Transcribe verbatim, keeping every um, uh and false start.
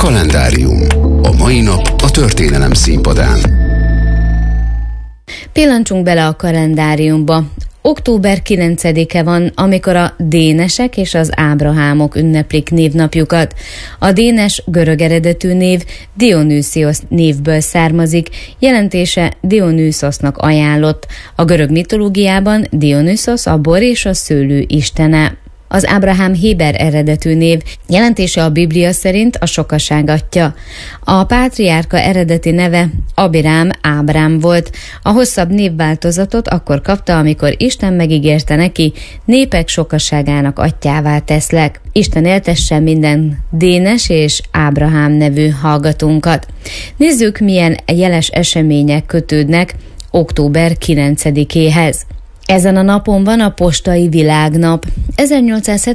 Kalendárium. A mai nap a történelem színpadán. Pillancsunk bele a kalendáriumba. október kilencedike van, amikor a Dénesek és az Ábrahámok ünneplik névnapjukat. A Dénes görög eredetű név Dionysios névből származik, jelentése Dionysosznak ajánlott. A görög mitológiában Dionysos a bor és a szőlő istene. Az Ábrahám héber eredetű név, jelentése a Biblia szerint a sokaság atya. A pátriárka eredeti neve Abirám Ábrám volt. A hosszabb névváltozatot akkor kapta, amikor Isten megígérte neki, népek sokaságának atyává teszlek. Isten éltessen minden Dénes és Ábrahám nevű hallgatónkat. Nézzük, milyen jeles események kötődnek október kilencedikéhez. Ezen a napon van a postai világnap.